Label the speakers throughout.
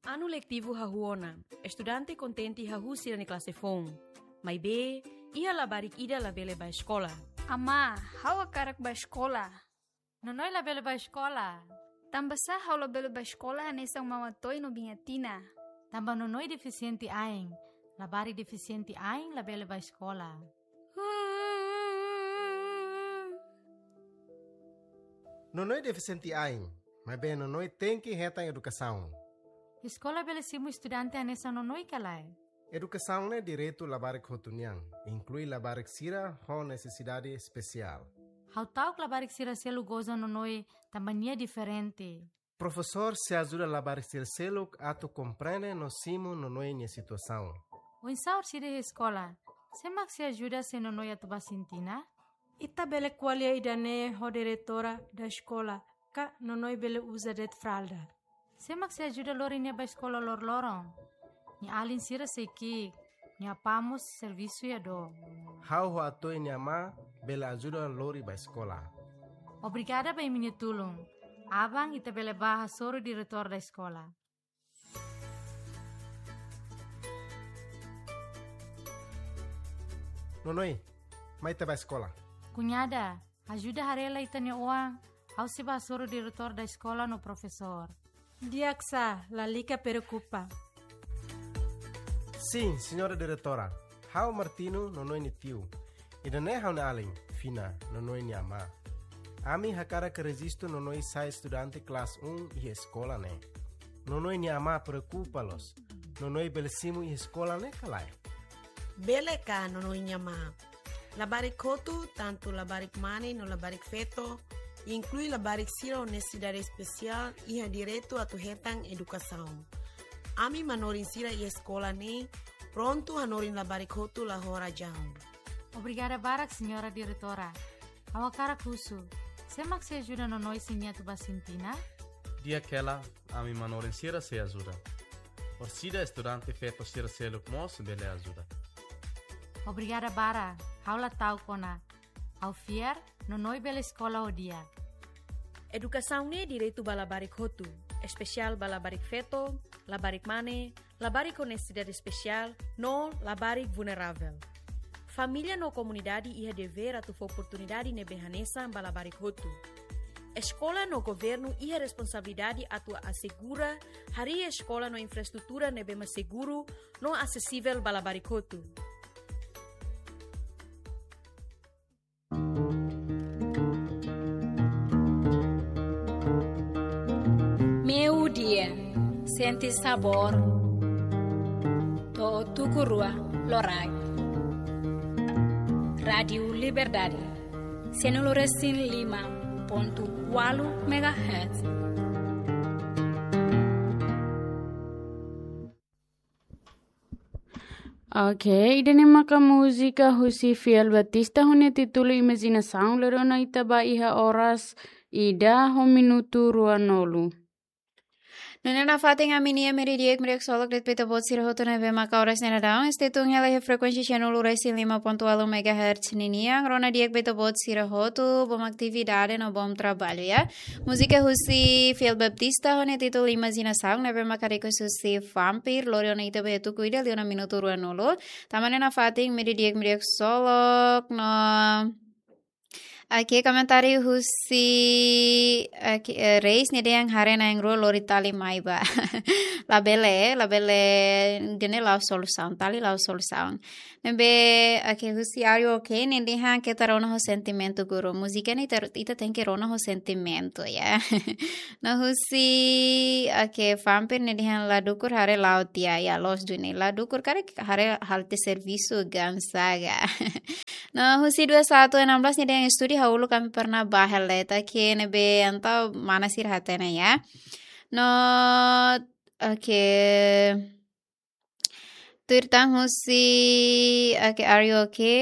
Speaker 1: Ano letivo hahuona, estudante contente hahusira ni classe fon. Mai be, ia labarik ida labele ba escola.
Speaker 2: Ama, hawa karak ba escola?
Speaker 3: Nonoi labele ba escola?
Speaker 2: Tambah sah hau labele ba escola hanesang mamatoy no bingatina.
Speaker 3: Tambah nonoi deficiente aing. Labari deficiente aing labele ba escola.
Speaker 4: Nonoi deficiente aing, mas bem nonoi tem que reta educação.
Speaker 3: Escola bele simu estudante anessa nonoi kalai.
Speaker 4: Educação é direito labarik hotuniang, inclui labarik sira com necessidade especial.
Speaker 3: Hau tau labarik sira selu goza nonoi tambania diferente.
Speaker 4: Professor se ajuda labarik sira selu ato compreende no simu nonoi nia situação.
Speaker 3: O insaur sira escola, semak se ajuda se nonoi atuba sintina?
Speaker 5: Ita bele qualia idane ho diretora da escola, ka nonoi bele usa det fralda.
Speaker 3: Semak se ajuda lori nia ba escola lor lorong. Ni alin sira seki, ni apamos serviço ya do.
Speaker 4: Hau ho ato nia ma bele ajuda lori ba escola.
Speaker 3: Obrigada ba minha tulung. Abang ita bele baha soro diretor da escola.
Speaker 4: Nonoi, mai te ba escola.
Speaker 3: Cunhada, ajuda harela ita nia uang. Hau se baha soro diretor da escola no professor.
Speaker 5: Diaksa, la lica preocupa.
Speaker 4: Sim, senhora diretora. Hau Martino nonoi ni tiu. Idane hau na alin, fina, nonoi ni ama. Ami hakara que registro nonoi sai estudante classe 1 e escola ne. Nonoi ni ama preocupa-los. Nonoi belesimu e escola ne kalai.
Speaker 6: Bele ka nonoi nyama. Labarik kotu, tanto labarik mani no labarik feto, inclui labarik sira honestidade especial e a direito a tu hetang educação. Ami manorin sira e escola ne, pronto hanorin labarik kotu la hora jam.
Speaker 3: Obrigada barak, senhora diretora. Awakara kusu. Semak se ajuda nonoi sinia tu basintina?
Speaker 7: Dia aquela, ami manorin sira se ajuda. Orsida estudante feto sira se lukmos bele ajuda.
Speaker 3: Obrigada bara. Haula tau kona. Au fier, nonoi bela escola o dia.
Speaker 1: Educação ne direito ba labarik hotu, especial ba labarik feto, labarik mane, labarik honestidade especial, no labarik vulnerável. Família no comunidade ia dever atu oportunidade ne behanesa ba labarik hotu. Escola no governo ia responsabilidade atu assegura hari escola no infraestrutura ne bema seguro, no acessível ba labarik hotu.
Speaker 2: Meu dia, sente sabor. To tukurua, lorai. Radio Liberdade, 105.8 MHz.
Speaker 8: Ok, denimaka música Husi Fiel Batista hune título Imaginação lerona itaba iha horas ida ho minuto ruanolu.
Speaker 9: Nuna fating aminia meridiek merek solok dit pita bot sira hoto neve maka oras nena daun estetung hela he frekuensi channel uresi 5.8 MHz niniang rona diek pita bot sira hoto bom atividade no bom trabalho ya. Música Husi Fiel Baptista hone título Imaginação neve maka reko susi vampir loriona ita betu cuida liona minuto ruanolo. Tamane na fating meridiek merek solok no Aqui comentário Husi reis ne yang hare na engro lori tali maiba labele gene lau solução tali lau solução nembe aqui Husi are you okay ne dia que tarona ho sentimento guru música ne ita tem que rona ho sentimento ya na Husi aqui vampir ne dia la dukur hare lau tia ya los dune la dukur kare hare halte serviço gansaga na Husi 2116 ne dia studi haulu kami pernah bahas leta que nebe antau mana sir hatena ya no okay tuirtang Husi okay are you okay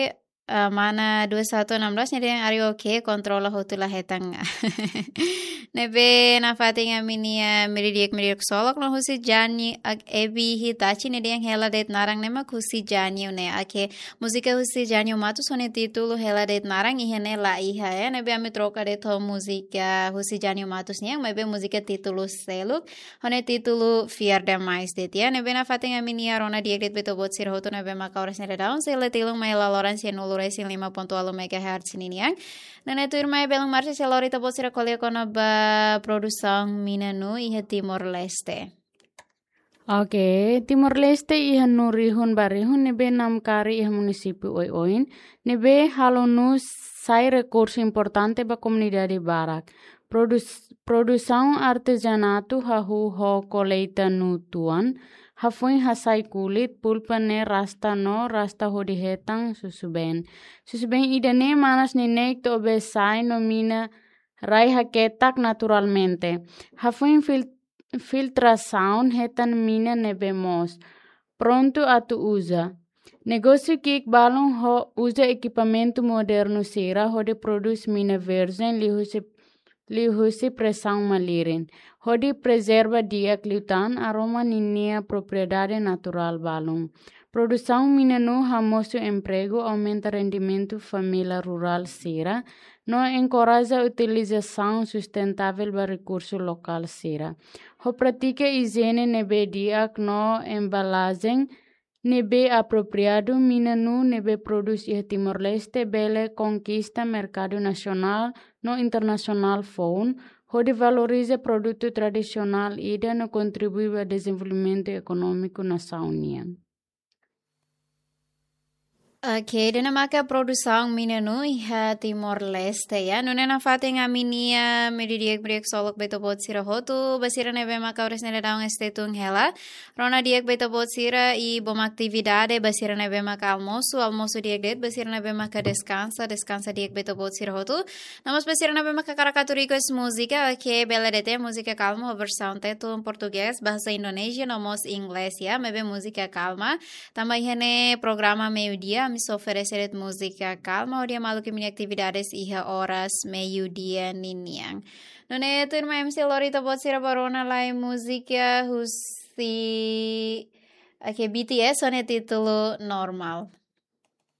Speaker 9: mana 2116 nede yang ari oke kontrola hotulah hetang nebe na fatinga minia miridiek solok no husi jani ak ebi hitachi nede yang hela det narang nema husi jani ne ake musika husi jani matus hone titulo hela det narang ihene la iha ya nebe ami troka det ho musika husi jani matus yang mebe musika titulo seluk hone titulo fiar demais det ya nebe na fatinga minia rona diek det beto bot sir hotu nebe maka ores nede daun sele tilung mai laloran sienulu Resin 5.8 MHz niniang. Nene tuir mai belong marcha selorita bot sira kolia kona ba produsang minanu iha Timor Leste.
Speaker 8: Oke, Timor Leste iha nurihun barihun nebe nam kari iha munisipi oi-oin. Nebe halonu sai recurso importante ba comunidade barak. Produção artesanato hahu ho koleita nu tuan. Hafuin hasai kulit pulpa ne rasta no rasta hodi hetang susuben. Susuben idane manas ni nek to besai no mina rai haketak naturalmente. Hafuin filtração hetan mina nebemos. Pronto atu usa. Negócio que balon ho usa equipamento moderno sira hodi produz mina version lihusi pressão malirin. Hodi preserva diak liutan aroma ninia propriedade natural balum. Produção minanu hamoso emprego aumenta rendimento família rural sira. No encoraja a utilização sustentável do recurso local sira. Ho pratica higiene nebe diak no embalagem nebe apropriado minanu nebe produz iha Timor Leste bele conquista mercado nacional no internacional phone. Hodi valoriza produto tradicional ida no contribui ao desenvolvimento econômico nação unia.
Speaker 9: Oke, dana maka produsang minanu iha Timor Leste ya. Nuna na fating aminia medidiek solok beto bot sira hotu basira nebe maka ores neda daung estetung hela. Rona diek beto bot sira i bom aktividade basira nebe maka almoço diek det basira nebe maka descansa diek beto bot sira hotu. Namos basira nebe maka karakaturikos musika oke bela dete musika calma versão tetu português bahasa Indonesia nomos inglês ya mebe musika calma. Tambah ihene programa meio-dia me oferecer música calma, oria malu que minha atividades iha horas meio-dia niniang. Nune tu irmã MC Lorita bot sira barona lai música husi BTS one título normal.